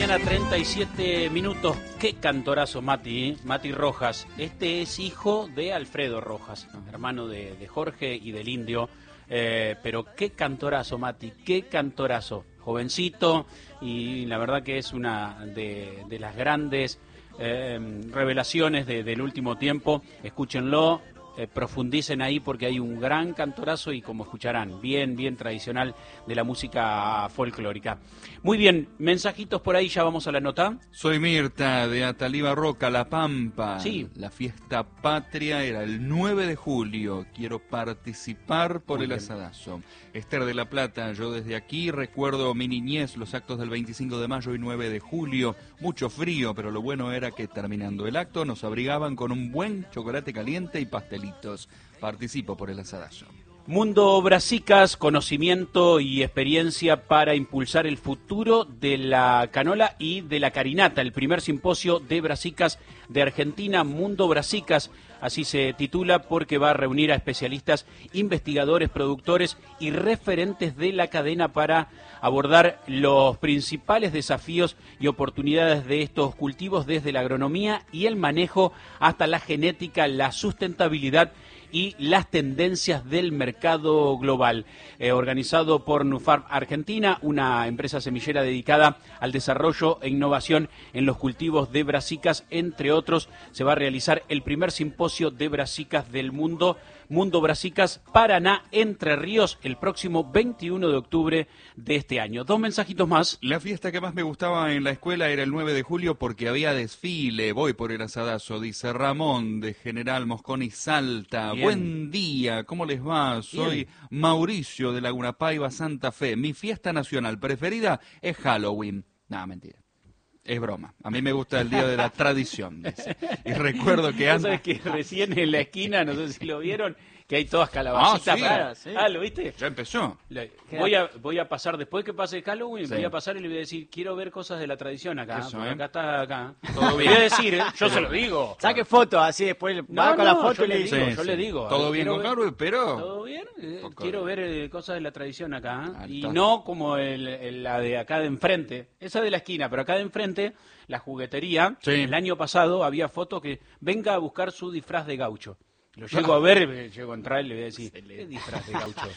mañana, 37 minutos. Qué cantorazo, Mati, Mati Rojas. Este es hijo de Alfredo Rojas, hermano de Jorge y del Indio. Pero qué cantorazo, Mati, qué cantorazo. Jovencito, y la verdad que es una de las grandes revelaciones del último tiempo. Escúchenlo. Profundicen ahí porque hay un gran cantorazo y como escucharán, bien tradicional de la música folclórica. Muy bien, mensajitos por ahí, ya vamos a la nota. Soy Mirta de Ataliba Roca, La Pampa. Sí. La fiesta patria era el 9 de julio. Quiero participar por el asadazo. Esther de La Plata, yo desde aquí recuerdo mi niñez, los actos del 25 de mayo y 9 de julio. Mucho frío, pero lo bueno era que terminando el acto nos abrigaban con un buen chocolate caliente y pastelitos. Participo por el asadazo. Mundo Brasicas, conocimiento y experiencia para impulsar el futuro de la canola y de la carinata. El primer simposio de Brasicas de Argentina, Mundo Brasicas, así se titula porque va a reunir a especialistas, investigadores, productores y referentes de la cadena para abordar los principales desafíos y oportunidades de estos cultivos desde la agronomía y el manejo hasta la genética, la sustentabilidad y las tendencias del mercado global. Organizado por Nufarm Argentina, una empresa semillera dedicada al desarrollo e innovación en los cultivos de brasicas, entre otros, se va a realizar el primer simposio de brasicas del mundo, Mundo Brasicas, Paraná, Entre Ríos, el próximo 21 de octubre de este año. Dos mensajitos más. La fiesta que más me gustaba en la escuela era el 9 de julio porque había desfile. Voy por el asadazo, dice Ramón de General Mosconi Salta. Bien. Buen día, ¿cómo les va? Soy Bien. Mauricio de Laguna Paiva, Santa Fe. Mi fiesta nacional preferida es Halloween. No, mentira. Es broma. A mí me gusta el día de la tradición, dice. Y recuerdo que antes... ¿Sabes que recién en la esquina, no sé si lo vieron, que hay todas calabacitas sí. raras? Sí. ¿Lo viste? Ya empezó. Voy a pasar, después que pase Halloween, Sí. voy a pasar y le voy a decir, quiero ver cosas de la tradición acá. Eso, Porque ¿eh? acá está acá. Todo Le bien. voy a decir, yo se lo digo. Saque fotos, así después va con la foto yo y le le digo, dice. yo le digo. Todo bien quiero con ver- Halloween, pero... ¿Todo bien? Poco Quiero de- ver cosas de la tradición acá. Ah, Y está. no como la de acá de enfrente. Esa de la esquina, pero acá de enfrente, la juguetería. Sí. El año pasado había fotos que venga a buscar su disfraz de gaucho. Lo llego a ver, llego a entrar y le voy a decir, ¿qué disfraz de gaucho?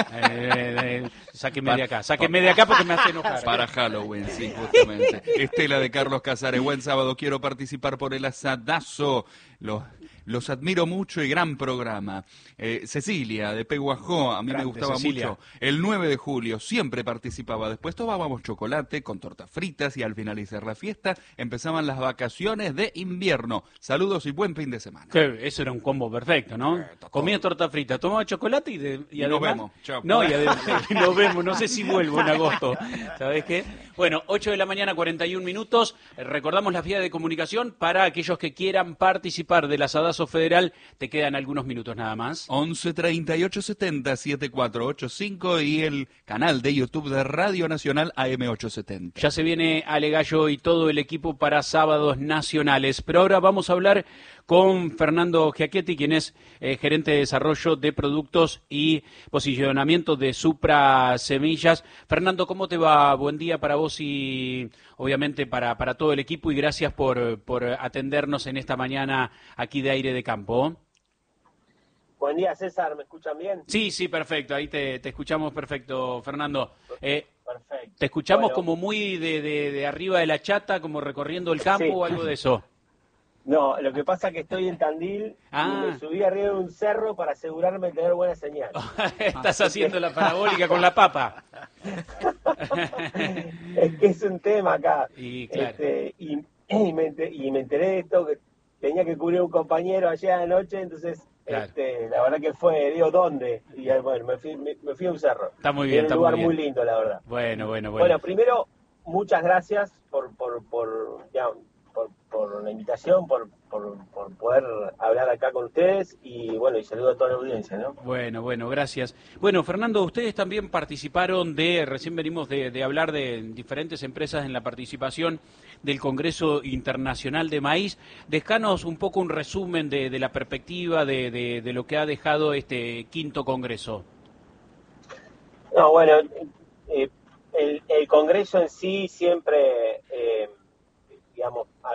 Sáqueme de acá porque me hace enojar. Para Halloween, sí, justamente. Estela de Carlos Casares, buen sábado, quiero participar por el asadazo. Los admiro mucho y gran programa. Cecilia de Peguajó, a mí me Grande, gustaba Cecilia. mucho. El 9 de julio siempre participaba. Después tomábamos chocolate con tortas fritas y al finalizar la fiesta empezaban las vacaciones de invierno. Saludos y buen fin de semana. Eso era un combo perfecto, ¿no? Comía torta frita, tomaba chocolate y Y nos además... vemos. Chao. No, y además nos vemos, no sé si vuelvo en agosto. ¿Sabes qué? Bueno, 8 de la mañana, 41 minutos. Recordamos la vía de comunicación para aquellos que quieran participar del asadazo federal. Te quedan algunos minutos nada más. 11 38 70 7485 y el canal de YouTube de Radio Nacional AM870. Ya se viene Ale Gallo y todo el equipo para sábados nacionales. Pero ahora vamos a hablar con Fernando Giachetti, quien es gerente de desarrollo de productos y posicionamiento de Supra Semillas. Fernando, ¿cómo te va? Buen día para vos y obviamente para todo el equipo y gracias por atendernos en esta mañana aquí de Aire de Campo. Buen día, César, ¿me escuchan bien? Sí, perfecto, ahí te escuchamos perfecto, Fernando. Perfecto. Te escuchamos Bueno, como muy de arriba de la chata, como recorriendo el campo Sí. o algo de eso. No, lo que pasa es que estoy en Tandil y me subí arriba de un cerro para asegurarme de tener buena señal. Estás haciendo la parabólica con la papa. Es que es un tema acá. Y claro. Y me enteré de esto, que tenía que cubrir un compañero ayer a la noche, entonces Claro. la verdad que digo, ¿dónde? Y bueno, me fui a un cerro. Está muy bien, En un está lugar muy bien. muy lindo, la verdad. Bueno. Bueno, primero, muchas gracias por la invitación, por poder hablar acá con ustedes y bueno, y saludo a toda la audiencia, ¿no? Bueno, gracias. Bueno, Fernando, ustedes también participaron recién venimos de hablar de diferentes empresas en la participación del Congreso Internacional de Maíz. Dejanos un poco un resumen de la perspectiva de lo que ha dejado este quinto Congreso. No, bueno, el Congreso en sí siempre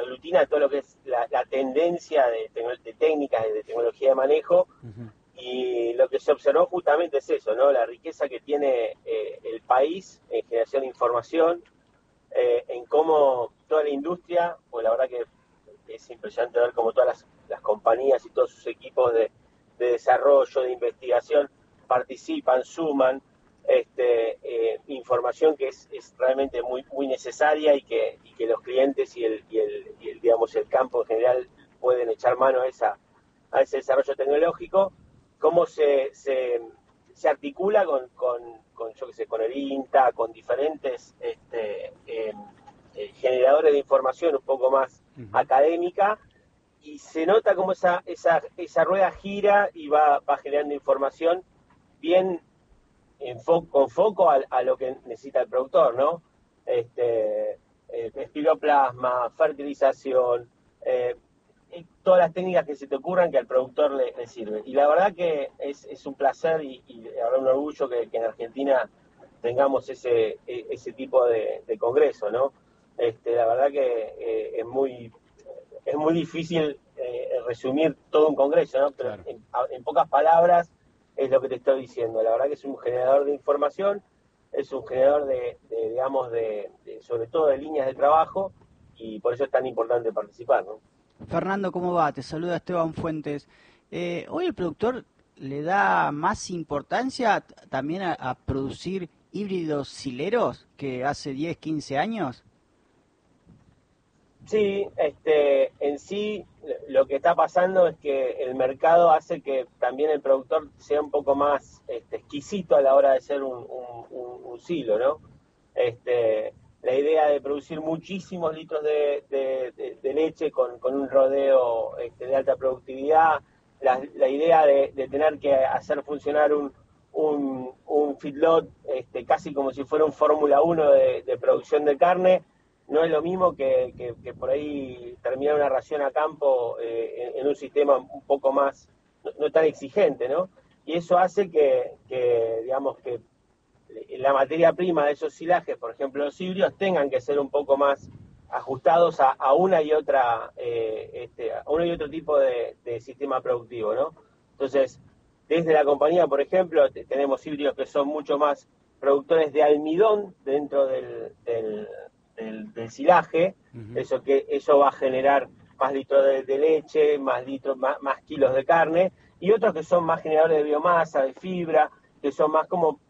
aglutina todo lo que es la tendencia de técnicas, de tecnología de manejo. Uh-huh. Y lo que se observó justamente es eso, ¿no? La riqueza que tiene el país en generación de información, en cómo toda la industria, pues la verdad que es impresionante ver cómo todas las compañías y todos sus equipos de desarrollo, de investigación, participan, suman información que es realmente muy, muy necesaria y que los clientes y el digamos, el campo en general pueden echar mano a ese desarrollo tecnológico. Cómo se articula con yo qué sé, con el INTA, con diferentes generadores de información un poco más académica, y se nota cómo esa rueda gira y va generando información bien con foco a lo que necesita el productor, ¿no? Espiroplasma, fertilización, todas las técnicas que se te ocurran que al productor le sirven. Y la verdad que es un placer y ahora un orgullo que en Argentina tengamos ese tipo de congreso, ¿no? La verdad que es muy difícil resumir todo un congreso, ¿no? Pero claro, en pocas palabras es lo que te estoy diciendo. La verdad que es un generador de información, es un generador digamos, sobre todo de líneas de trabajo, y por eso es tan importante participar, ¿no? Fernando, ¿cómo va? Te saluda Esteban Fuentes. Hoy el productor le da más importancia también a producir híbridos sileros que hace 10, 15 años. Sí, en sí lo que está pasando es que el mercado hace que también el productor sea un poco más exquisito a la hora de hacer un silo, ¿no? La idea de producir muchísimos litros de leche con un rodeo de alta productividad, la idea de tener que hacer funcionar un feedlot casi como si fuera un Fórmula 1 de producción de carne, no es lo mismo que por ahí terminar una ración a campo en un sistema un poco más, no tan exigente, ¿no? Y eso hace que digamos, que la materia prima de esos silajes, por ejemplo los híbridos, tengan que ser un poco más ajustados a una y otra, a uno y otro tipo de sistema productivo, ¿no? Entonces, desde la compañía, por ejemplo, tenemos híbridos que son mucho más productores de almidón dentro del silaje. Uh-huh. Eso va a generar más litros de leche, más kilos de carne, y otros que son más generadores de biomasa, de fibra, que son más como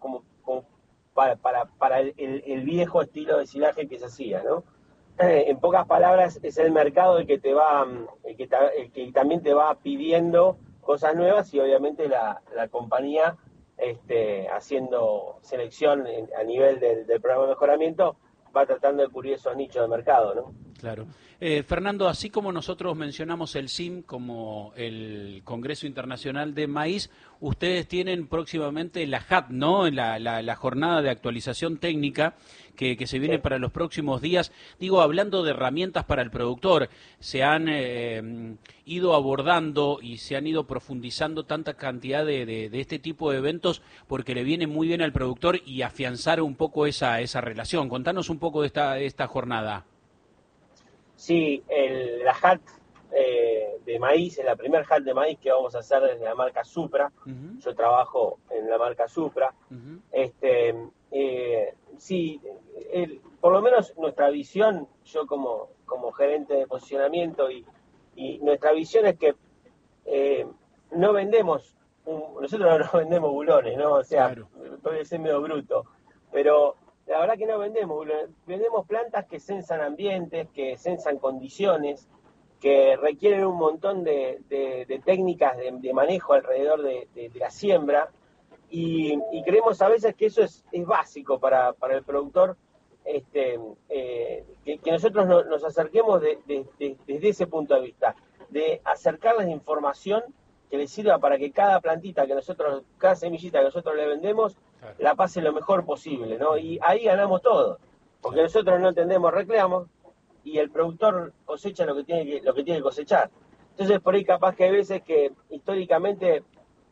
para el viejo estilo de silaje que se hacía, ¿no? En pocas palabras, es el mercado el que que también te va pidiendo cosas nuevas, y obviamente la compañía haciendo selección a nivel del programa de mejoramiento va tratando de cubrir esos nichos de mercado, ¿no? Claro. Fernando, así como nosotros mencionamos el CIM como el Congreso Internacional de Maíz, ustedes tienen próximamente la JAT, ¿no? La jornada de actualización técnica que se viene para los próximos días. Digo, hablando de herramientas para el productor, se han ido abordando y se han ido profundizando tanta cantidad de este tipo de eventos porque le viene muy bien al productor y afianzar un poco esa relación. Contanos un poco de esta jornada. Sí, la HAT de maíz es la primera HAT de maíz que vamos a hacer desde la marca Supra. Uh-huh. Yo trabajo en la marca Supra. Uh-huh. Sí, por lo menos nuestra visión, yo como gerente de posicionamiento y nuestra visión es que no vendemos, nosotros no vendemos bulones, ¿no? O sea, claro, puede ser medio bruto, pero la verdad que no vendemos plantas que censan ambientes, que censan condiciones, que requieren un montón de técnicas de manejo alrededor de la siembra, y creemos a veces que eso es básico para el productor, que nosotros nos acerquemos desde ese punto de vista, de acercarles información que les sirva para que cada plantita cada semillita que nosotros le vendemos, claro, la pase lo mejor posible, ¿no? Y ahí ganamos todo, porque nosotros no entendemos reclamos y el productor cosecha lo que tiene que cosechar. Entonces, por ahí capaz que hay veces que históricamente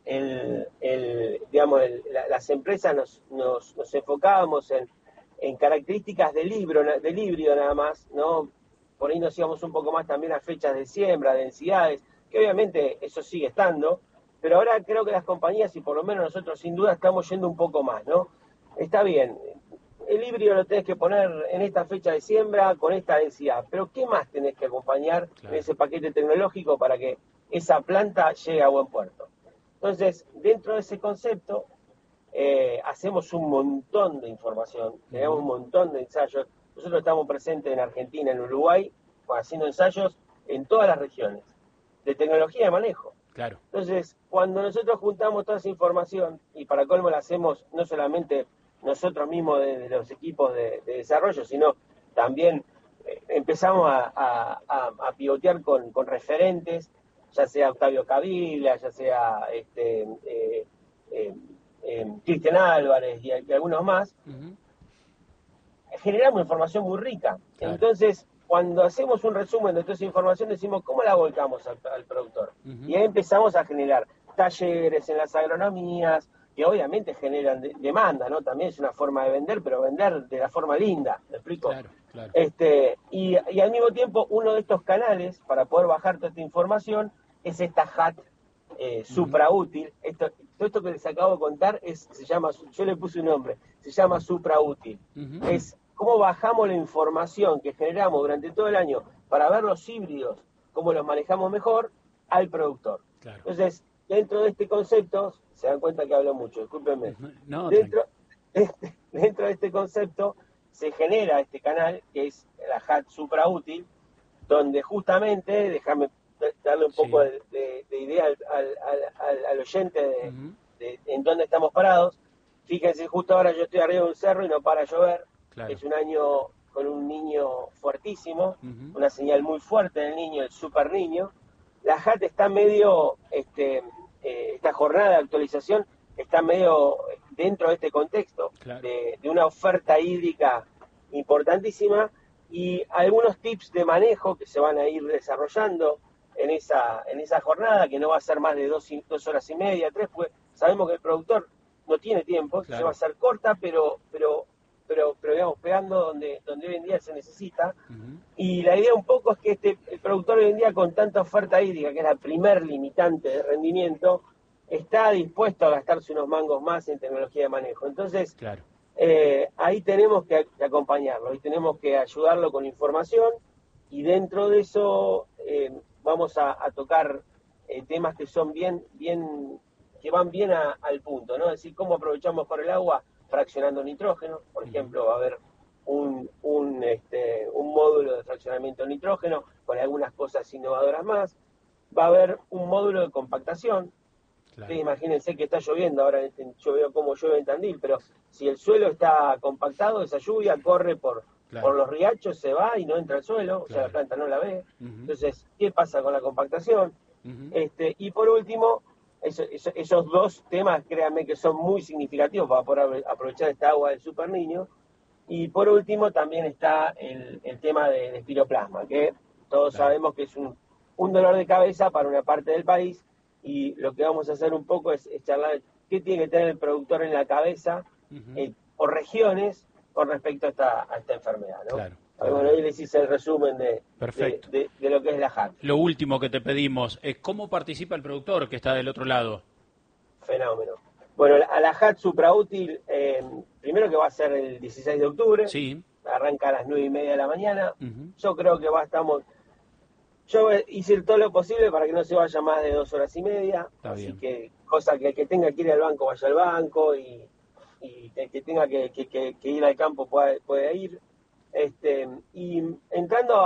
las empresas nos enfocábamos en características del híbrido nada más, ¿no? por ahí nos íbamos un poco más también a fechas de siembra, densidades, que obviamente eso sigue estando, pero ahora creo que las compañías, y por lo menos nosotros sin duda, estamos yendo un poco más, ¿no? Está bien, el híbrido lo tenés que poner en esta fecha de siembra con esta densidad, pero ¿qué más tenés que acompañar en ese paquete tecnológico para que esa planta llegue a buen puerto? Entonces, dentro de ese concepto, hacemos un montón de información, tenemos un montón de ensayos. Nosotros estamos presentes en Argentina, en Uruguay, haciendo ensayos en todas las regiones, de tecnología de manejo. Claro. Entonces, cuando nosotros juntamos toda esa información, y para colmo la hacemos no solamente nosotros mismos de los equipos de desarrollo, sino también empezamos a pivotear con referentes, ya sea Octavio Caviglia, ya sea Cristian Álvarez y algunos más, generamos información muy rica. Claro. Entonces, cuando hacemos un resumen de toda esa información, decimos, ¿cómo la volcamos al productor? Y ahí empezamos a generar talleres en las agronomías, que obviamente generan demanda, ¿no? También es una forma de vender, pero vender de la forma linda, ¿me explico? Claro, claro. Y al mismo tiempo, uno de estos canales, para poder bajar toda esta información, es esta HAT supra útil. Todo esto que les acabo de contar se llama, yo le puse un nombre, se llama supra útil. Es cómo bajamos la información que generamos durante todo el año para ver los híbridos, cómo los manejamos mejor, al productor. Claro. Entonces, dentro de este concepto, se dan cuenta que hablo mucho, discúlpenme. No, dentro de este concepto se genera este canal que es la HAT supra útil, donde justamente, déjame darle un poco de idea al oyente de en dónde estamos parados. Fíjense, justo ahora yo estoy arriba de un cerro y no para llover. Claro. Es un año con un niño fuertísimo, una señal muy fuerte del niño, el super niño. La HAT está medio, esta jornada de actualización está medio dentro de este contexto, claro, de una oferta hídrica importantísima y algunos tips de manejo que se van a ir desarrollando en esa jornada, que no va a ser más de 2 horas y media, 3, pues sabemos que el productor no tiene tiempo, claro, se va a hacer corta, pero digamos, pegando donde hoy en día se necesita. Y la idea un poco es que el productor hoy en día, con tanta oferta hídrica, que es la primer limitante de rendimiento, está dispuesto a gastarse unos mangos más en tecnología de manejo. Entonces, claro, ahí tenemos que acompañarlo, ahí tenemos que ayudarlo con información, y dentro de eso vamos a tocar temas que son que van bien al punto, ¿no? Es decir, cómo aprovechamos mejor el agua fraccionando nitrógeno. Por ejemplo, va a haber un módulo de fraccionamiento de nitrógeno con algunas cosas innovadoras más. Va a haber un módulo de compactación. Claro. Imagínense que está lloviendo ahora, yo veo cómo llueve en Tandil, pero si el suelo está compactado, esa lluvia corre por los riachos, se va y no entra al suelo, claro, o sea, la planta no la ve. Entonces, ¿qué pasa con la compactación? Y por último, esos dos temas, créanme que son muy significativos para poder aprovechar esta agua del super niño. Y por último también está el tema de espiroplasma, que todos sabemos que es un dolor de cabeza para una parte del país, y lo que vamos a hacer un poco es charlar qué tiene que tener el productor en la cabeza o regiones con respecto a esta enfermedad, ¿no? Claro. Bueno, ahí les hice el resumen de lo que es la HAT. Lo último que te pedimos es cómo participa el productor que está del otro lado. Fenómeno. Bueno, a la HAT supra útil, primero que va a ser el 16 de octubre, sí, arranca a las 9:30 de la mañana. Yo creo que yo hice todo lo posible para que no se vaya más de 2 horas y media, está así bien. Que cosa que el que tenga que ir al banco vaya al banco, y el que tenga que ir al campo puede ir. Y entrando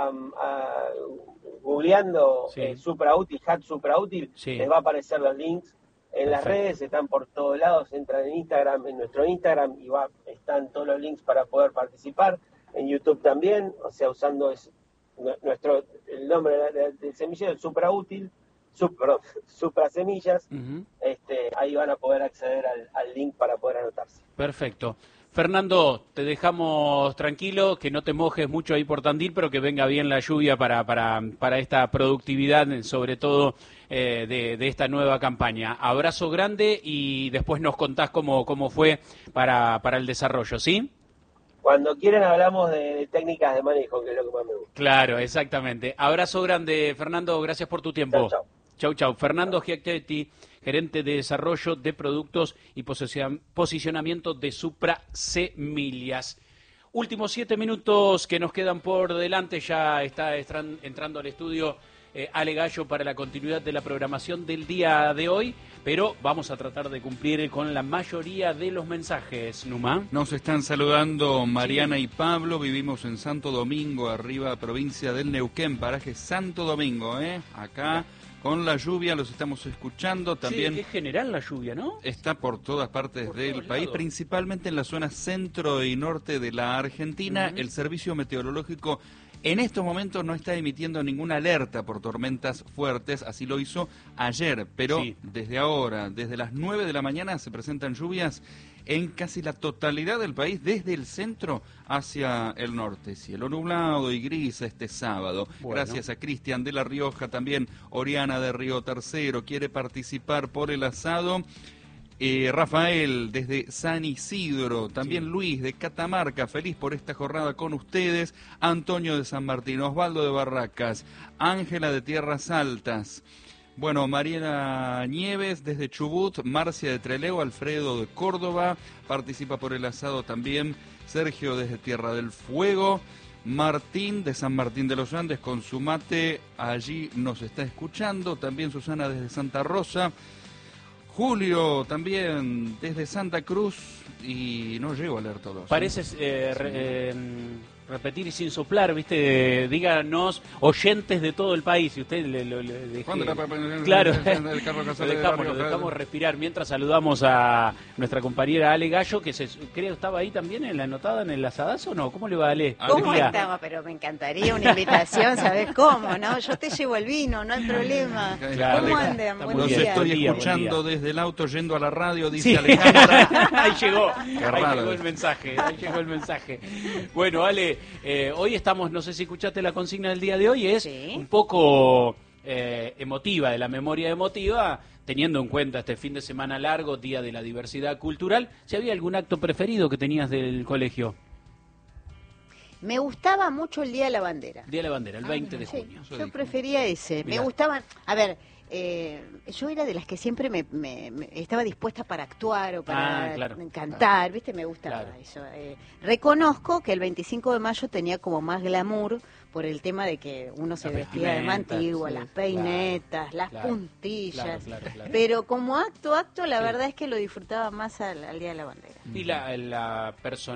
googleando supra útil, HAT supra útil, les va a aparecer los links en las redes, están por todos lados. Entran en Instagram, en nuestro Instagram, y están todos los links para poder participar. En YouTube también, o sea, usando el nombre del semillero, el supra útil, supra semillas, ahí van a poder acceder al link para poder anotarse. Perfecto. Fernando, te dejamos tranquilo, que no te mojes mucho ahí por Tandil, pero que venga bien la lluvia para esta productividad, sobre todo de esta nueva campaña. Abrazo grande y después nos contás cómo fue para el desarrollo, ¿sí? cuando quieran hablamos de técnicas de manejo, que es lo que más me gusta. Claro, exactamente. Abrazo grande, Fernando, gracias por tu tiempo. Chau, chau. Chau, chau. Fernando Giacchetti, gerente de desarrollo de productos y posicionamiento de Supra Semillas. Últimos 7 minutos que nos quedan por delante, ya está entrando al estudio Ale Gallo para la continuidad de la programación del día de hoy, pero vamos a tratar de cumplir con la mayoría de los mensajes, Numa. Nos están saludando Mariana y Pablo, vivimos en Santo Domingo, arriba, provincia del Neuquén, paraje Santo Domingo, acá con la lluvia los estamos escuchando, también Sí, es general la lluvia, ¿no? está por todas partes Por del todos país, lados. principalmente en la zona centro y norte de la Argentina. El servicio meteorológico en estos momentos no está emitiendo ninguna alerta por tormentas fuertes, así lo hizo ayer, pero Sí. desde ahora, desde las 9 de la mañana se presentan lluvias en casi la totalidad del país, desde el centro hacia el norte. Cielo nublado y gris este sábado. Bueno. Gracias a Cristian de La Rioja, también Oriana de Río Tercero quiere participar por el asado. Rafael desde San Isidro, también Sí. Luis de Catamarca, feliz por esta jornada con ustedes, Antonio de San Martín, Osvaldo de Barracas, Ángela de Tierras Altas, bueno, Mariela Nieves desde Chubut, Marcia de Trelew, Alfredo de Córdoba, participa por el asado también, Sergio desde Tierra del Fuego, Martín de San Martín de los Andes con su mate, allí nos está escuchando, también Susana desde Santa Rosa, Julio también desde Santa Cruz y no llego a leer todos. Pareces repetir y sin soplar, ¿viste? Díganos, oyentes de todo el país. Y usted le dejé... ¿Cuándo la Claro, el carro Casale de La lo Rioja? dejamos respirar mientras saludamos a nuestra compañera Ale Gallo, que creo estaba ahí también en la anotada en el asadazo, ¿no? ¿Cómo le va, Ale? ¿Cómo ¿Cómo Día. estamos? Pero me encantaría una invitación, ¿sabes cómo, no? Yo te llevo el vino, no hay problema. Claro, ¿Cómo Ale, andan? está muy Buen Los bien, día. estoy buen día, escuchando buen día. desde el auto yendo a la radio, dice Sí. Alejandra. Ahí llegó, raro. ahí llegó el mensaje, ahí llegó el mensaje. Bueno, Ale, hoy estamos, no sé si escuchaste la consigna del día de hoy, es Sí. un poco emotiva, de la memoria emotiva, teniendo en cuenta este fin de semana largo, Día de la Diversidad Cultural. Si había algún acto preferido que tenías del colegio, Me gustaba mucho el Día de la Bandera. Día de la Bandera, el 20 de Sí, junio. Eso yo dijo. prefería ese. Mirá. Me gustaban, a ver, yo era de las que siempre me estaba dispuesta para actuar o para claro. cantar, ¿viste? Me gustaba Claro. eso. Reconozco que el 25 de mayo tenía como más glamour por el tema de que uno se Las vestía de vestimentas, antigua, sí, las peinetas, las claro, puntillas. claro. Pero como acto, la Sí. verdad es que lo disfrutaba más al Día de la Bandera. Y la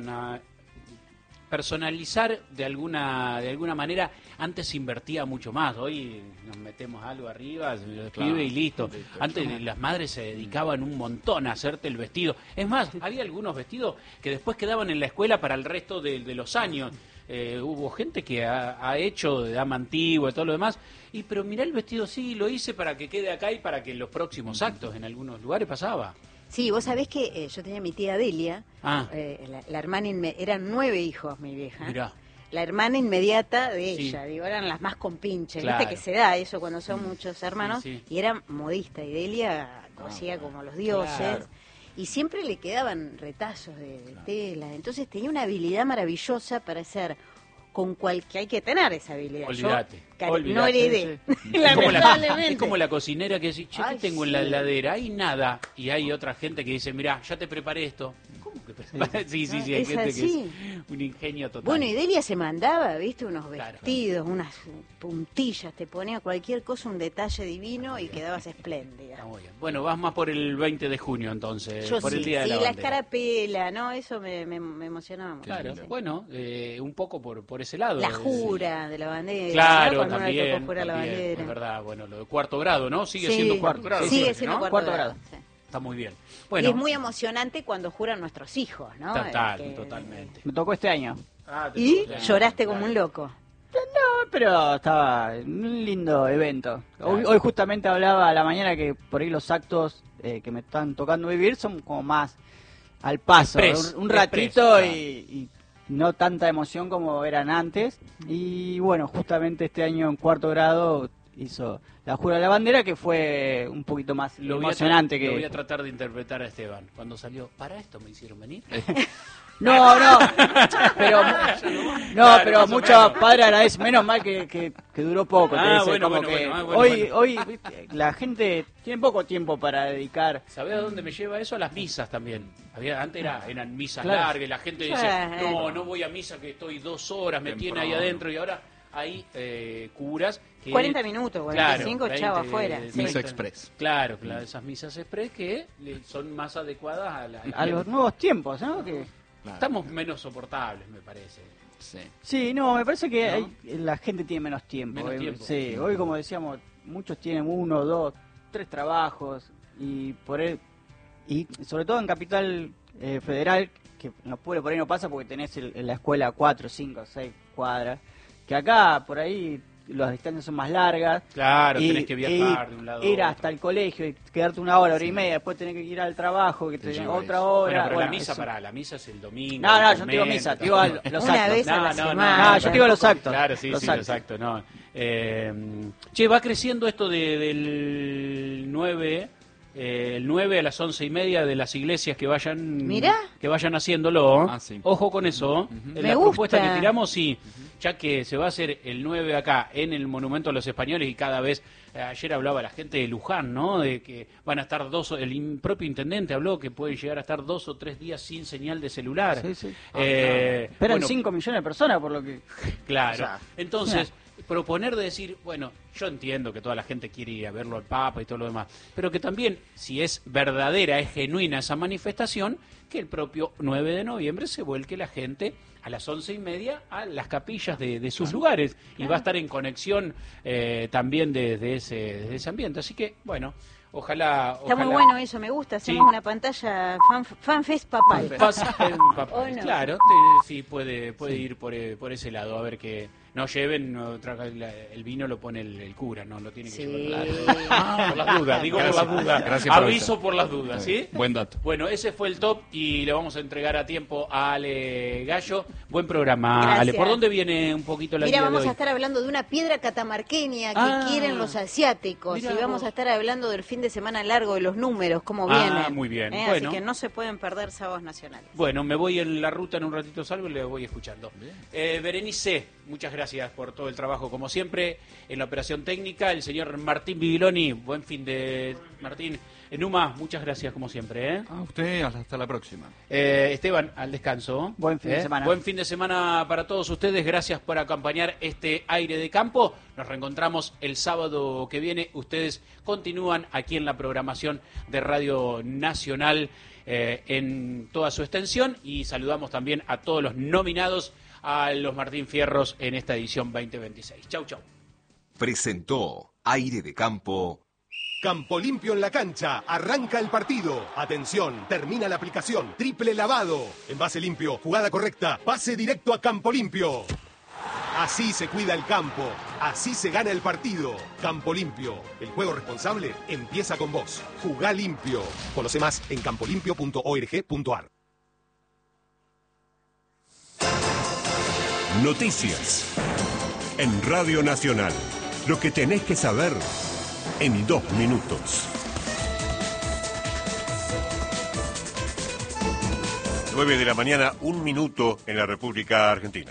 personalizar de alguna manera, antes se invertía mucho más, hoy nos metemos algo arriba, se lo escribe y listo. Antes las madres se dedicaban un montón a hacerte el vestido. Es más, había algunos vestidos que después quedaban en la escuela para el resto de los años. Hubo gente que ha hecho de dama antigua y todo lo demás, pero mirá el vestido, sí, lo hice para que quede acá y para que en los próximos actos en algunos lugares pasaba. Sí, vos sabés que yo tenía mi tía Delia, Ah. la hermana, eran 9 hijos mi vieja. Mirá. La hermana inmediata de Sí. ella, digo, eran las más compinches, Claro. viste que se da eso cuando son muchos hermanos, Sí. y era modista, y Delia cosía como los dioses, Claro. y siempre le quedaban retazos de tela, entonces tenía una habilidad maravillosa para hacer con que hay que tener esa habilidad. Olvídate, Yo, no olvídate. heredé, Es como, lamentablemente. es como la cocinera que dice, che, ¿qué Ay, tengo en la sí. heladera? Hay nada. Y hay otra gente que dice, mirá, ya te preparé esto. ¿Cómo que preparé? Sí, hay Es gente que así. es un ingenio total. Bueno, y Delia se mandaba, viste, unos Claro. vestidos, unas puntillas, te ponía cualquier cosa, un detalle divino y quedabas espléndida. Está muy bien. Bueno, vas más por el 20 de junio entonces, Yo por sí, el Día de sí, la la Bandera. escarapela, ¿no? Eso me emocionaba mucho. Claro, sí. bueno, un poco por ese lado. La jura de la bandera, ¿no? Claro, Cuando uno le también, tocó jurar la también, bandera. es verdad, bueno, lo de cuarto grado, ¿no? Sigue Sí, siendo cuarto grado. Sigue siempre, siendo ¿no? cuarto Cuarto grado. grado. Sí. Está muy bien. Y Bueno, es muy emocionante cuando juran nuestros hijos, ¿no? totalmente. Me tocó este año. Y Claro, lloraste como claro. un loco. No, pero estaba en un lindo evento. Hoy, Claro. hoy justamente hablaba a la mañana que por ahí los actos que me están tocando vivir son como más al paso, Express, un ratito express, y no tanta emoción como eran antes. Y bueno, justamente este año en cuarto grado hizo la Jura de la Bandera, que fue un poquito más emocionante que... Lo voy a tratar de interpretar a Esteban. Cuando salió, ¿para esto me hicieron venir? No, pero Claro, pero más o muchos menos. padres agradecen, menos mal que duró poco. Ah, te dice, bueno, como bueno, que bueno, bueno, hoy ¿viste? La gente tiene poco tiempo para dedicar. ¿Sabés a dónde me lleva eso? A las misas también. Antes eran misas Claro. largas y la gente dice, no voy a misa que estoy 2 horas, me tiene ahí adentro, y ahora hay curas que... 40 minutos, 45, claro, chavo 20, afuera. sí. Misa express. Claro, esas misas express que son más adecuadas A los nuevos tiempos, ¿no? Que... Claro. Estamos menos soportables, me parece. Sí. Sí, no, me parece que ¿No? la gente tiene menos tiempo. Menos tiempo. Sí, hoy como decíamos, muchos tienen 1, 2, 3 trabajos y y sobre todo en Capital Federal, que en los pueblos por ahí no pasa porque tenés en la escuela 4, 5, 6 cuadras, que acá por ahí las distancias son más largas. Claro, tenés que viajar de un lado a Ir otro. hasta el colegio y quedarte 1 hora, hora y media, después tener que ir al trabajo, que te lleva otra eso. hora. Bueno, pero la misa, eso. la misa es el domingo. No, el yo te digo convento, misa, te digo los Una actos. vez a la semana. No, yo te digo los actos. Claro, sí, los sí, actos. exacto. No. Che, va creciendo esto del 9, el 9 a las 11:30 de las iglesias que vayan Mirá. que vayan haciéndolo. Ah, sí. Ojo con eso. En Me la propuesta gusta. que tiramos, sí, ya que se va a hacer el 9 acá en el Monumento a los Españoles y cada vez, ayer hablaba la gente de Luján, ¿no? De que van a estar propio intendente habló que pueden llegar a estar 2 o 3 días sin señal de celular. Sí, sí. bueno, Esperan 5 millones de personas por lo que... Claro. O sea, Entonces, proponer de decir, bueno, yo entiendo que toda la gente quiere ir a verlo al Papa y todo lo demás, pero que también, si es verdadera, es genuina esa manifestación, que el propio 9 de noviembre se vuelque la gente a las 11:30 a las capillas de sus lugares y va a estar en conexión también desde ese ambiente. Así que, bueno, ojalá... Está muy ojalá- bueno eso, me gusta. Hacemos Sí. una pantalla fanfest papal. Pasa en papel. ¿O no? Claro, sí, puede ir por ese lado, a ver que no lleven, el vino lo pone el cura, no lo tiene que Sí. llevar. Por las dudas, digo por Gracias. las dudas. Gracias por Aviso eso. por las dudas, ¿sí? Buen dato. Bueno, ese fue el top y le vamos a entregar a tiempo a Ale Gallo. Buen programa, Gracias. Ale. ¿Por dónde viene un poquito la Mira, guía de vamos hoy? a estar hablando de una piedra catamarqueña que Ah. quieren los asiáticos Mirá y vamos vos. a estar hablando del fin de semana largo, de los números, cómo Ah, vienen. muy bien. Así Bueno. que no se pueden perder sábados nacionales. Bueno, me voy en la ruta, en un ratito salgo y le voy escuchando. Berenice, muchas gracias por todo el trabajo, como siempre, en la operación técnica. El señor Martín Bibiloni, buen fin de... Martín, Numa, muchas gracias, como siempre. A usted, hasta la próxima. Esteban, al descanso. Buen fin de semana. Buen fin de semana para todos ustedes. Gracias por acompañar este aire de campo. Nos reencontramos el sábado que viene. Ustedes continúan aquí en la programación de Radio Nacional en toda su extensión. Y saludamos también a todos los nominados a los Martín Fierros en esta edición 2026. Chau, chau. Presentó Aire de Campo. Campo limpio en la cancha, arranca el partido. Atención, termina la aplicación. Triple lavado. Envase limpio, jugada correcta, pase directo a Campo Limpio. Así se cuida el campo, así se gana el partido. Campo Limpio, el juego responsable empieza con vos. Jugá limpio. Conoce más en campolimpio.org.ar. Noticias. En Radio Nacional. Lo que tenés que saber en 2 minutos. 9 de la mañana, 1 minuto en la República Argentina.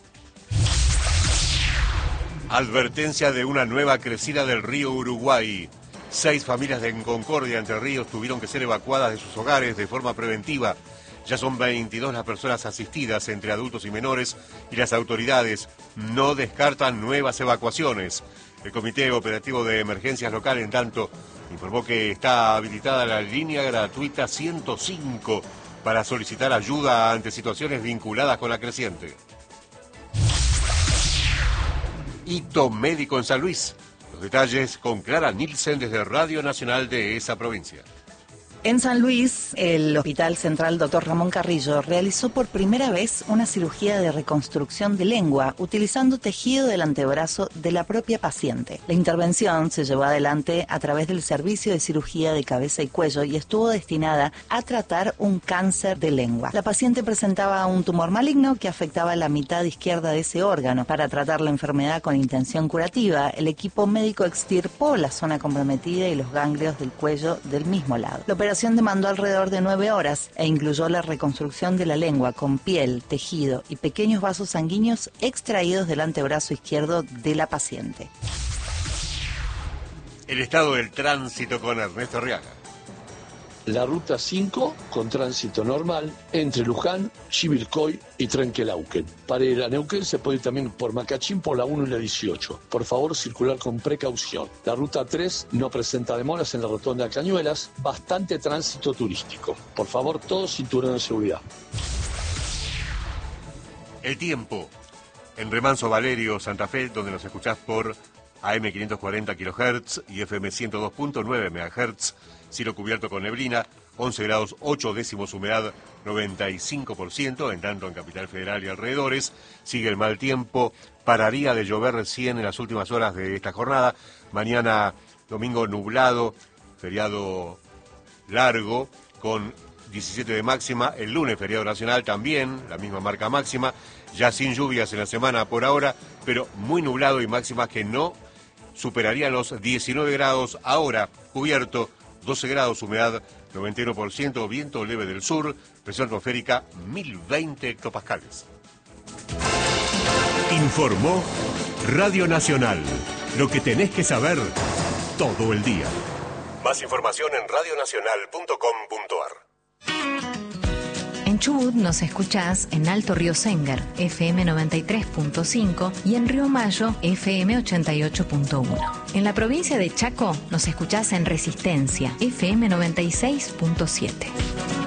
Advertencia de una nueva crecida del río Uruguay. 6 familias en Concordia, Entre Ríos, tuvieron que ser evacuadas de sus hogares de forma preventiva. Ya son 22 las personas asistidas entre adultos y menores y las autoridades no descartan nuevas evacuaciones. El Comité Operativo de Emergencias Local, en tanto, informó que está habilitada la línea gratuita 105 para solicitar ayuda ante situaciones vinculadas con la creciente. Hito médico en San Luis. Los detalles con Clara Nielsen desde Radio Nacional de esa provincia. En San Luis, el Hospital Central Dr. Ramón Carrillo realizó por primera vez una cirugía de reconstrucción de lengua utilizando tejido del antebrazo de la propia paciente. La intervención se llevó adelante a través del Servicio de Cirugía de Cabeza y Cuello y estuvo destinada a tratar un cáncer de lengua. La paciente presentaba un tumor maligno que afectaba la mitad izquierda de ese órgano. Para tratar la enfermedad con intención curativa, el equipo médico extirpó la zona comprometida y los ganglios del cuello del mismo lado. La operación demandó alrededor de 9 horas e incluyó la reconstrucción de la lengua con piel, tejido y pequeños vasos sanguíneos extraídos del antebrazo izquierdo de la paciente. El estado del tránsito con Ernesto Arriaga. La ruta 5 con tránsito normal entre Luján, Chivilcoy y Trenquelauquen. Para ir a Neuquén se puede ir también por Macachín por la 1 y la 18. Por favor, circular con precaución. La ruta 3 no presenta demoras en la rotonda de Cañuelas. Bastante tránsito turístico. Por favor, todos cinturón de seguridad. El tiempo. En Remanso Valerio, Santa Fe, donde nos escuchás por AM 540 kHz y FM 102.9 MHz. Cielo cubierto con neblina, 11 grados 8 décimos, humedad 95%, en tanto en Capital Federal y alrededores. Sigue el mal tiempo, pararía de llover recién en las últimas horas de esta jornada. Mañana domingo nublado, feriado largo, con 17 de máxima. El lunes feriado nacional también, la misma marca máxima. Ya sin lluvias en la semana por ahora, pero muy nublado y máximas que no superarían los 19 grados. Ahora cubierto, 12 grados, humedad 91%, viento leve del sur, presión atmosférica 1020 hectopascales. Informó Radio Nacional. Lo que tenés que saber todo el día. Más información en radionacional.com.ar. En Chubut nos escuchás en Alto Río Sengar, FM 93.5 y en Río Mayo, FM 88.1. En la provincia de Chaco nos escuchás en Resistencia, FM 96.7.